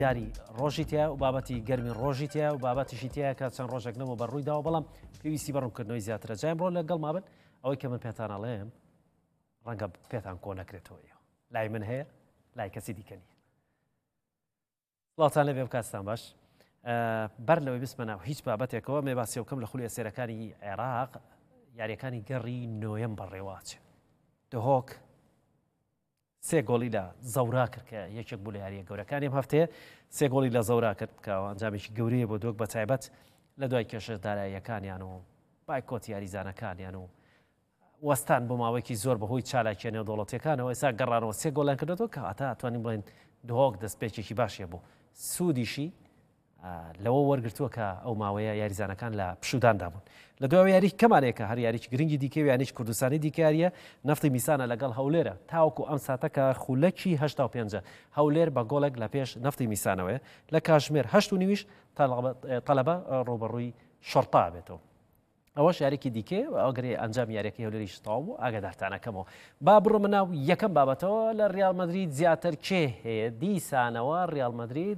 یاری ڕۆژی تیا و بابەتی گەرمی ڕۆژی تیا و بابەتیشی تایە کە چەند ڕۆژێک نەمە بەڕوویداوە بەڵام پێویستی بەڕوونکردنەوەی زیاترە جای ئەمڕۆ لەگەڵ مابن ئەوەی کە من پێتان ئەڵێم ڕەنگە پێتان کۆ نەکرێتەوە لای من هەیە لای کەسی دیکە نییە. وڵاتان لەبێ بکاتستان باش بەر لەوەی بسمەناو هیچ بابەتێکەوە مێ باسی بکەم لە خولێ سێرەکانی عێراق یاریەکانی گەڕی نۆیەمبەر ڕێواچێ دهۆک سێ گۆڵی لە زەورا کرد کە یەکێک بوو لە یاریە گەورەکانی ئەم هەفتەیە سێ گۆڵی لە زەورا کرد کە ئەنجامێکی گەورەیە بۆ دۆک بە تایبەت لە دوای کێشەداراییەکانیان و بایکۆت یاریزانەکانیان و وەستان بۆ ماوەیەکی زۆر بەهۆی چالاکیە نێودەوڵەتیەکانەوە ئێستا گەڕانەوە سێ گۆڵیان کردێتەوە کە ئاتا ئەتوانین بڵێن دهۆک دەستپێکێکی باشیە بوو سوودیشی لەوە وەرگرتووە کە ئەو ماوەیە یاریزانەکان لە پشوداندا بوون لە دوای یاری کەمانێکە هەر یاریی گرنگی دیکە یانیش کوردستانی دیکاریە نفتی میسانە لەگەڵ هەولێرە تاوەکو ئەم ساتەکە خولەکی 85 هەولێر بە گۆڵێک لە پێش نفتی میسانەوەی لە کاشمێر 8.5 تەلەبە ڕۆبەڕووی شۆرتا بێتەوە ئەوەش یارێکی دیکێ ئەگەری ئەنجام یاریەکەی هەولێریش تەواو بوو ئاگادارتانەکەمەوە با بڕۆمە ناو یەکەم بابەتەوە لە ڕیال مەدرید زیاتر کێ هەیە دیسانەوە ڕیال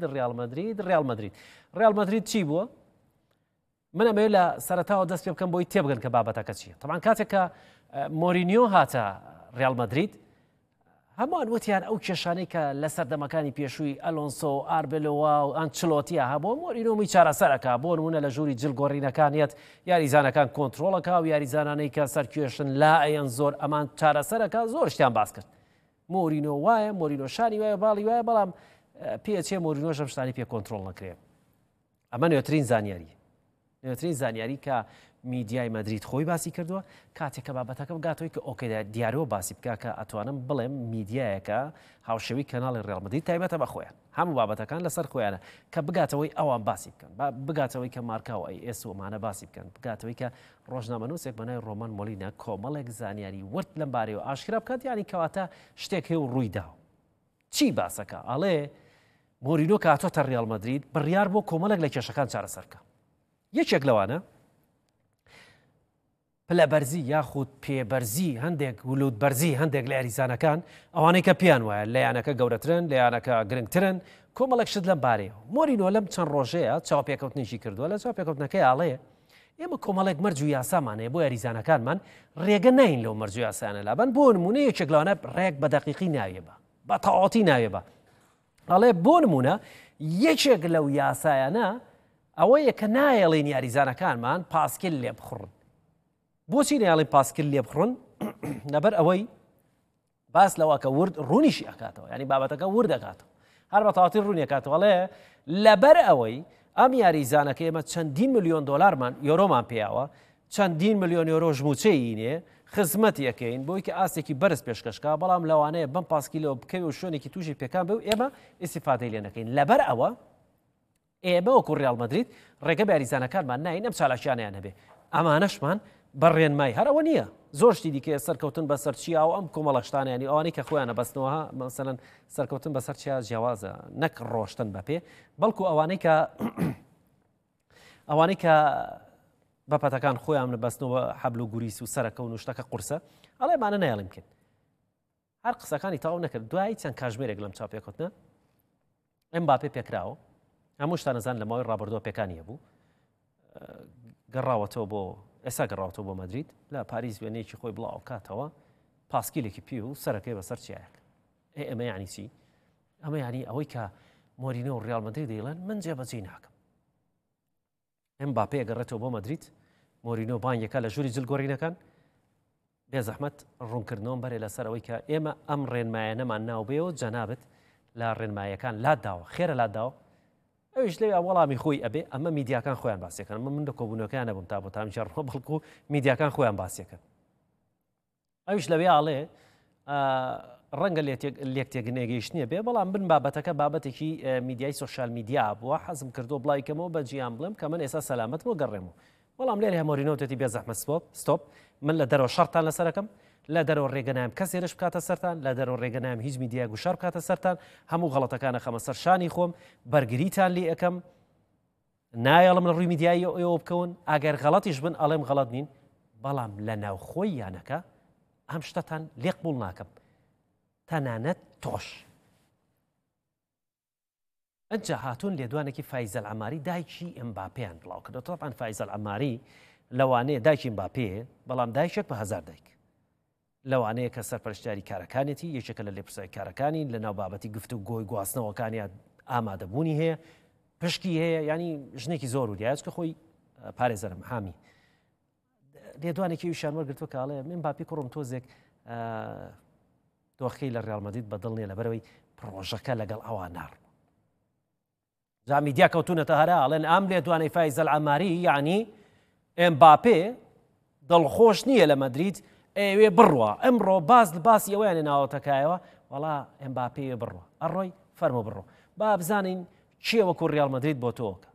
مەدرید چی بووە؟ من ئەمەوێت لە سەرەتاوە دەست پێ بکەم بۆی تێبگەن کە بابەتەکە چییە. طبعاً کاتێک کە مۆرینیۆ هاتە ڕیال مەدرید هەمووان وتیان ئەو کێشانەی کە لە سەردەمەکانی پێشووی ئەلۆنسۆ و ئاربێلۆوا و ئانچلۆتیە هەبوو مۆرینۆمی چارەسەرەکە بۆ نمونە لە ژووری جلگۆڕینەکانیەت یاریزانەکان کۆنتترۆڵەکە و یاریزانانەی کە سەرکێشن لا ئەیەن زۆر ئەمان چارەسەرەکە زۆر شتیان باس کرد. مۆرینۆ وایە مۆرینۆ شانی وایە باڵی وایە بەڵام پێچێ مۆرینۆ شەم شتانی پێ کۆنتترۆڵ نەکرێ. ئەمە نوێترین زانیاری کە میدیای مەدرید خۆی باسی کردووە کاتێک کە بابەتەکەم گاتەوەی کە ئۆکێدا دیارەوە باسی بکە کە ئەتوانم بڵێم میدیایەکە هاوشێوی کەناڵی ڕێڵ مەدرید تایبەتە بە خۆیان هەموو بابەتەکان لەسەر خۆیانە کە بگاتەوەی ئەوان باسی بکەن بگاتەوەی کە مارکاوە ئەس ومانە باسی بکەن بگاتەوەی کە ڕۆژنامەنووسێک بەنای ڕۆمان مۆلینە کۆمەڵێک زانیاری ورد لەم بارەیەوە ئاشکرا بکات یانی کەواتە شتێک هەیە و ڕوویدا چی باسەکە ئەڵێ مۆرینۆ کاتۆتە ڕیال مەدرید بڕیار بۆ کۆمەڵێک لە کێشەکان چارەسەرکە یەکێک لەوانە پلەبەرزی یاخود پێبەرزی هەندێک ولودبەرزی هەندێک لە یاریزانەکان ئەوانەی کە پیان وایە لەیانەکە گەورەترن لەیانەکە گرنگترن کۆمەڵێک شت لەم بارەیە مۆرینۆ لەم چەند ڕۆژەیە چاوپێکەوتنیشی کردووە لە چاوپێکەوتنەکەی ئاڵەیە ئێمە کۆمەڵێک مەرج و یاسامانەیە بۆ یاریزانەکانمان ڕێگە نین لەو مەرج و یاسانە لابن بۆ نمونە یەکێک لەوانە ڕێک بە دەقیقی ناوێبە بە تەواوەتی ناوێبە ئەڵێ بۆ نمونە یەکێک لەو یاسایانە ئەوەیە کە نایەڵێن یاریزانەکانمان پاسکل لێ بخڕن. بۆچی نایڵێن پاسکل لێ بخڕن؟ لەبەر ئەوەی باس لەوە کە ورد ڕوونیشی ئەکاتەوە ینی بابەتەکە ورد دەکاتەوە هەر بە تەواوەتی ڕوونی ئەکاتەوەڵێ لەبەر ئەوەی ئەم یاریزانەکە ئێمە چەندین ملیۆن دۆلارمان یۆرۆمان پێیاوە چەندین ملیۆن یۆرۆ ژموچەیینێ خزمەتیەکەین بۆی کە ئاستێکی بەرز پێشکەشکا بەڵام لەوانەیە بەم پاسکیلەوە بکەوی و شوێنێکی تووشی پێکان بێ و ئێمە ئیسیفادەی لێ نەکەین لەبەر ئەوە ئێمە وەکو ڕیال مەدرید ڕێگە بە یاریزانەکانمان ناین ئەم چالاکیانیان هەبێ ئەمانەشمان بەڕێنمای هەرەوە نییە زۆر شتی دیکە سەرکەوتن بەسەر چیا و ئەم کۆمەڵەشتانیانی ئەوانەی کە خۆیانە بەستنەوە مەسەلەن سەرکەوتن بەسەر چیا جیاوازە نەک ڕۆشتن بەپێ بەڵکو ئەوانەی کە بەپەتەکان خۆیان بەستنەوە حەبل و گوریس و سەرەکەون و شتەکە قورسە ئەڵێمانە نایڵیم بکەین هەر قسەکانی تەواو نەکرد دوای چەند کاژمێرێک لەم چاپێکوتنە ئەمباپێ پێکراوە هەموو شتان نەزان لە ماوەی ڕابردۆ پێکانی هەبوو گەڕاوەتەوە بۆ ئێستا گەڕاوەتەوە بۆ مەدرید لە پاریس وێنەیەکی خۆی بڵاو کاتەوە پاسکیلێکی پێ و سەرەکەی بەسەر چیایەک ئەمە یانی چی؟ ئەمە ینی ئەوەی کە مۆرینۆ و ڕیال مەدرید دەیڵێن من جێبەجێ ناکەم ئەمباپێ گەڕێتەوە بۆ مەدرید مۆرینۆ بانگێکە لە ژووری جلگۆڕینەکان بێزەحمەت ڕوونکردنەوە بەرێ لەسەر ئەوەی کە ئێمە ئەم ڕێنمایانەمان ناوبێەوە جەنابەت لە ڕێنمایەکان لاداوە خێرە لاداوە ئەوش لێ وەڵامی خۆی ئەبێ ئەمە میدیاکان خۆیان باسیەکەن من لە کۆبوونەکەیان نەبووم تا بۆ تامجارڕۆ بەڵکو میدیاکان خۆیان باسیەکەن ئەوش لەوێ ئاڵێ ڕەنگە لێک تێگەنێگەیشتنیە بێ بەڵام بن بابەتەکە بابەتێکی میدیای سۆشال میدیا بووە حەزم کردو بڵایکەمەوە بە جیان بڵێم کە من ئێستا سەلامەت بۆ گەڕێمەوە بەڵام لێرە هەمۆرینەوەتی بێ زەحمەت ستۆپ من لە دەرەوە شەڕتان لەسەرەکەم لە دەرەوە ڕێگەنایم کەسێرش بکاتە سەرتان لە دەرەوە ڕێگەنایم هیچ میدیای گوشار بکاتە سەرتان هەموو غەڵەتەکانە خەمە سەر شانی خۆم بەرگریتان لێ ئەەکەم نایەڵم لە ڕووی میدیایی ئێوە بکەون ئەگەر غەڵەتیش بن ئەڵێم غەڵەت نین بەڵام لە ناوخۆی یانەکە ئەم شتتان لێ قبوڵ ناکەم تەنانەت تۆش ئەجا هاتوون لێدوانێکی فایزەل عەماری دایکی ئەمباپێیان بڵاو کردەوە. تەڵپان فایزەل عەماری لەوانەیە دایکی ئەمباپێ بەڵام دایکێک بە هەزار دایک لەوانەیە کە سەرپەرشتیاری کارەکانێتی یەکێکە لە لێپرسای کارەکانی لە ناو بابەتی گفت و گۆی گواستنەوەکانیان ئامادەبوونی هەیە پشکی هەیە ینی ژنێکی زۆر و دیاچکە خۆی پارێزەرم حامی لێدوانێکی ویشان وەرگرتووە کاڵێ من باپی کوڕم تۆزێک دۆخەکەی لە ڕیاڵ مەدرید بەدڵ نییە لەبەرەوەی پرۆژەکە لەگەڵ ئەوان ناڕ جا میدیا کەوتونەتە هەرا ئەڵێن ئەم لێدوانەی فایزەل عەماری یعنی ئێمباپێ دڵخۆش نییە لە مەدرید ئێوێ بڕوە ئەمڕۆ باسی ئەویانە ناوەتەکایەوە وەڵا ئێمباپێ بڕوە ئەڕۆی فەرمۆ بڕۆ با بزانین چێ وەکو ڕیاڵ مەدرید بۆ تۆکە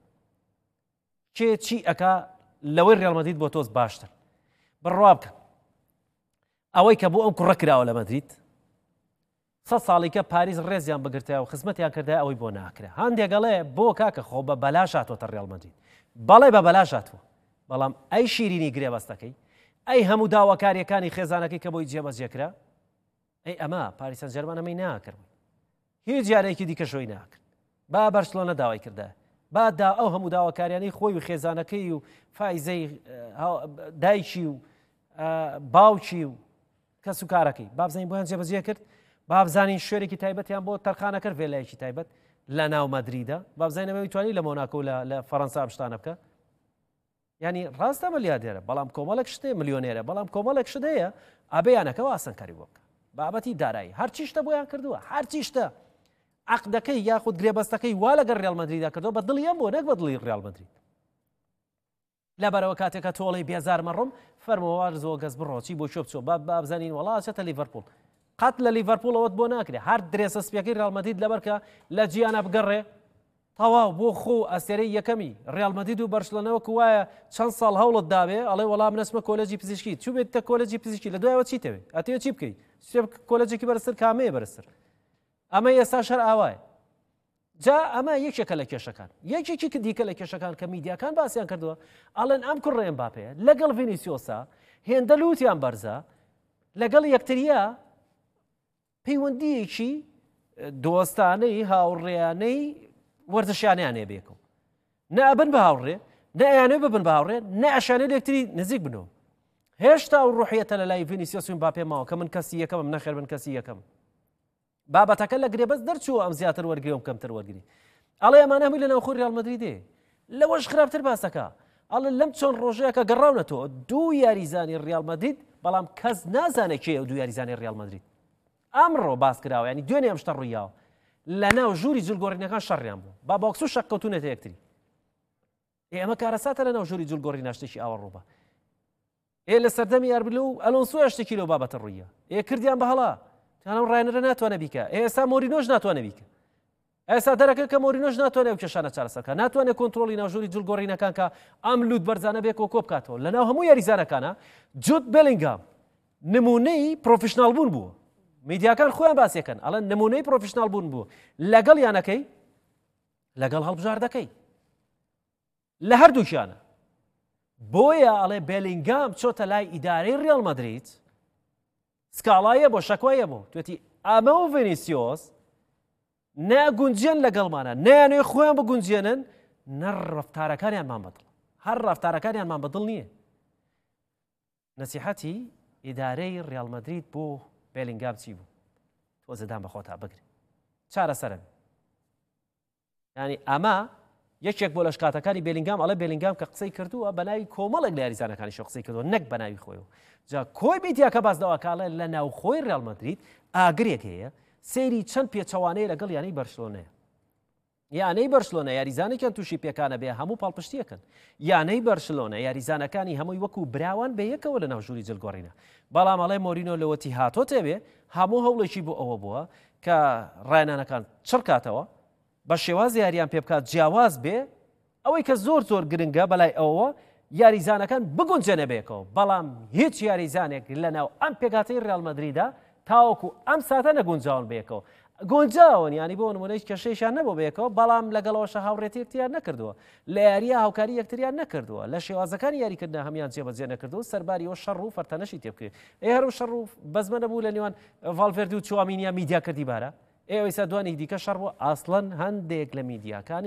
کێ چی ئەکا لەوەی ڕیاڵ مەدرید بۆ تۆز باشتر بڕوا بکە ئەوەی کە بۆ ئەم کوڕە کراوە لە مەدرید 100 ساڵیکە پاریس ڕێزیان بگرتەوە و خزمەتیان کردای ئەوەی بۆ ناکرێ هەندێکەڵێ بۆ کاکە خۆ بە بەلاش هاتوۆتە ڕیاڵ مەدرید بەڵێ بە بەلاش هاتووە بەڵام ئەی شیرینی گرێبەستەکەی ئەی هەموو داواکاریەکانی خێزانەکەی کە بۆی جێبەجێکرا ئەی ئەمە پاریس سەن ژەرمانەمەی ناکرد هیچ جارێکی دیکە شۆی ناکرد با بەرسلۆنە داوای کردە بادا ئەو هەموو داواکاریانەی خۆی و خێزانەکەی و فایزەی دایکی و باوکی و کەس و کارەکەی با بزانین بۆیان جێبەجێ کرد با بزانین شوێرێکی تایبەتیان بۆ تەرخانە کرد وێلایەکی تایبەت لە ناو مەدریدە با بزانین ئەمە میتوانی لە مۆناکۆ لە فەڕەنسا شتانە بکە ینی ڕاستە مەلیاردێرە بەڵام کۆمەڵێک شتێ ملیۆنێرە بەڵام کۆمەڵێک شتەیە ئەبەیانەکەەوە ئاسانکاری بۆ بکە بابەتی دارایی هەرچی شتە بۆیان کردووە هەرچی شتە عەقدەکەی یاخود گرێبەستەکەی وا لەگەڵ ڕیاڵ مەدریدا کردەوە بە دڵیان بۆ نەک بە دڵی ڕیاڵ مەدرید لەبەرەوە کاتێکە تۆڵی بێزارمە ڕۆم فەرمەوە زۆ گەز بڕۆچی بۆ شۆ بچۆ با بزانین وڵا چێتە لیڤەرپوڵ قەت لە لیڤەرپوڵەوەت بۆ ناکرێ هەر درێسە سپیەکەی ڕیاڵ مەدرید لەبەر کە لە جیانە بگەڕێ تەواو بۆ خۆ ئەستێرەی یەکەمی ڕیاڵ مەدرید و بەرسلۆنەوەکو وایە چەند ساڵ هەوڵت داوێ ئەڵێ وەڵام نەچمە کۆلێجی پزیشکی چوو بێتە کۆلێجی پزیشکی لە دوایەوە چیتەوێ ئەتەوێت چی بکەیت کۆلێجێکی بەرزتر کامەیە بەرزتر ئەمە ئێستا شەر ئاوایە جا ئەمە یەکێکە لە کێشەکان یەکێکی دیکە لە کێشەکان کە میدیاکان باسییان کردووە ئەڵێن ئەم کوڕە ئێمباپێ لەگەڵ ڤینیسیۆسا هێندە لووتیان بەرزە لەگەڵ یەکتریە پەیوەندیەکی دۆستانەی هاوڕێیانەی وەرزشیانیانێ بێکەوە نە ئەبن بە هاوڕێ نە ئەیانێ ببن بە هاوڕێ نە ئەشانێ یەکتری نزیک بنەوە هێشتا و ڕوحیەتە لە لای ڤینیسیۆس و ئێمباپێ ماوە کە من کەسی یەکەمم نەخێر من کەسی یەکەم بابەتەکە لە گرێبەست دەرچووە ئەم زیاتر وەرگری و کەمتر وەرگری ئەڵێ ئەمانە هەمووی لە ناوخۆی ڕیاڵ مەدریدێ لەوەش خراپتر باسەکە ئەڵێ لەم چۆن ڕۆژەیەکە گەڕاونەتەوە دوو یاریزانی ڕیاڵ مەدرید بەڵام کەس نازانێت کێ ئەو دوو یاریزانی ڕیاڵ مەدرید ئەمڕۆ باس کراوە ینی دوێنێ ئەم شتە ڕوویاوە لە ناو ژووری جلگۆڕینەکان شەڕیان بوو با بۆکس و شەقکەوتونێتە یەکتری ئێمە کارەساتە لە ناو ژووری جلگۆڕی ناشتێکی ئاوە ڕووبە لە سەردەمی ئەربلو و ئەلۆنسۆ شتێکی لەو بابەتە ڕوویە کردیان بە هەڵا تانەم ڕایەنەرە ناتوانە بیکە ئێستا مۆرینۆش ناتوانە بیکە ئێستا دەرەکە کە مۆرینۆش ناتوانێت ئەو کێشانە چارەسەرکە ناتوانێت کۆنتترۆلی ناوژووری جلگۆڕینەکان کە ئەم لوت بەرزانە بێکەوە کۆ بکاتەوە لە ناو هەموو یاریزانەکانە جود بێلینگام نمونەی پرۆفشنال بوون بووە میدیاکان خۆیان باسیەکەن ئەڵەن نمونەی پرۆفشنال بوون بووە لەگەڵ یانەکەی لەگەڵ هەڵبژاردەکەی لە هەردووکیانە بۆیە ئەڵێ بێلینگام چۆتە لای ئیدارەی ڕیاڵ مەدرید سکاڵایە بۆ شەکوایە بوو توێتی ئەمە و ڤینیسیۆس نەگونجێن لەگەڵمانە نەیانێ خۆیان بگونجێنن نە ڕەفتارەکانیانمان بەدڵ هەر ڕەفتارەکانیانمان بەدڵ نییە نەسیحەتی ئیدارەی ڕیاڵ مەدرید بۆ بێلینگام چی بوو تۆ زەدان بە خۆتا بگرێ چارەسەرن ینی ئەمە یەکێک بۆ لە شکاتەکانی بێلینگام ئەڵێ بێلینگام کە قسەی کردووە بە ناوی کۆمەڵێک لە یاریزانەکانیشەوە قسەی کردووە نەک بە ناوی خۆیەوە جا کۆی میدیاکە باس داواکاڵێ لە ناو خۆی ڕیاڵ مەدرید ئاگرێک هەیە سەیری چەند پێچەوانەیە لەگەڵ یانەی بەرسلۆنەیە یانەی بەرسلۆنە یاریزانێکیان تووشی پێکانە بێ هەموو پاڵپشتیەکەن یانەی بەرسلۆنە یاریزانەکانی هەمووی وەکو براوان بە یەکەوە لە ناو ژووری جلگۆڕینە بەڵام ئەڵێ مۆرینۆ لەوەتی هاتۆتێ بێ هەموو هەوڵێکی بۆ ئەوە بووە کە ڕایەنانەکان چڕکاتەوە بە شێواز یاریان پێ بکات جیاواز بێ ئەوەی کە زۆر زۆر گرنگە بەلای ئەوە یاریزانەکان بگونجێنە بێکەوە بەڵام هیچ یاریزانێک لە ناو ئەم پێگاتەی ڕیاڵ مەدریدا تاوەکو ئەم ساتە نەگونجاون بێکەوە گۆنجاون ینی بۆ نمونەی کێشەیشان نەبوو بێکەوە بەڵام لەگەڵەوەشە هاوڕێتی یەکتریان نەکردووە لە یاریە هاوکاری یەکتریان نەکردووە لە شێوازەکانی یاریکردن هەمیان جێبەجێ نەکردو سەرباریەوە شەڕ و فەرتەنەشی تێ بکرێت هەرو شەڕ و بەزمە نەبوو لە نێوان ڤالڤێردی و چوامینیا میدیا کردی بارە ئێوەی سەدوانی دیکە شەڕ بوو ئاسڵەن هەندێک لە میدیاکانی